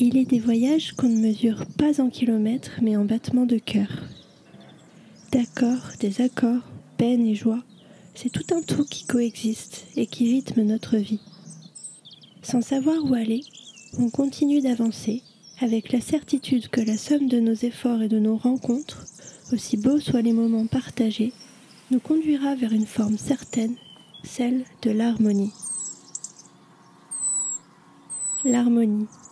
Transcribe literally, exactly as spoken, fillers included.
Il est des voyages qu'on ne mesure pas en kilomètres, mais en battements de cœur. D'accords, désaccords, peine et joie, c'est tout un tout qui coexiste et qui rythme notre vie. Sans savoir où aller, on continue d'avancer, avec la certitude que la somme de nos efforts et de nos rencontres, aussi beaux soient les moments partagés, nous conduira vers une forme certaine, celle de l'harmonie. L'harmonie,